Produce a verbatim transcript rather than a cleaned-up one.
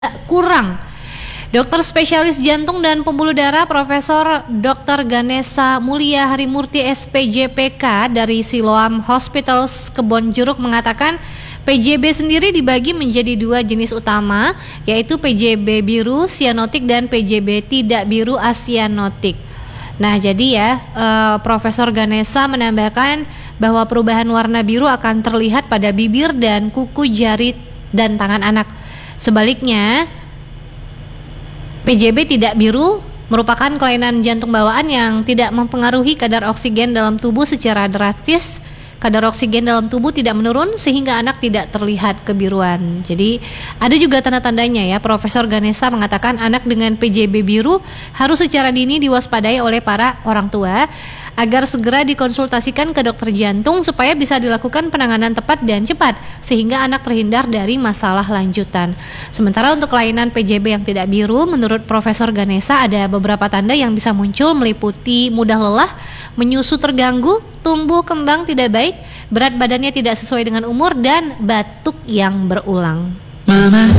kurang. Dokter spesialis jantung dan pembuluh darah Profesor doktor Ganesha Mulia Harimurti S P J P K dari Siloam Hospitals Kebonjeruk mengatakan P J B sendiri dibagi menjadi dua jenis utama, yaitu P J B biru sianotik dan P J B tidak biru asianotik. Nah, jadi ya, eh, Profesor Ganesha menambahkan bahwa perubahan warna biru akan terlihat pada bibir dan kuku jari dan tangan anak. Sebaliknya, P J B tidak biru merupakan kelainan jantung bawaan yang tidak mempengaruhi kadar oksigen dalam tubuh secara drastis. Kadar oksigen dalam tubuh tidak menurun sehingga anak tidak terlihat kebiruan. Jadi ada juga tanda-tandanya ya. Profesor Ganesha mengatakan anak dengan P J B biru harus secara dini diwaspadai oleh para orang tua agar segera dikonsultasikan ke dokter jantung supaya bisa dilakukan penanganan tepat dan cepat sehingga anak terhindar dari masalah lanjutan. Sementara untuk kelainan P J B yang tidak biru, menurut Profesor Ganesha ada beberapa tanda yang bisa muncul meliputi mudah lelah, menyusu terganggu, tumbuh kembang tidak baik, berat badannya tidak sesuai dengan umur, dan batuk yang berulang. Mama.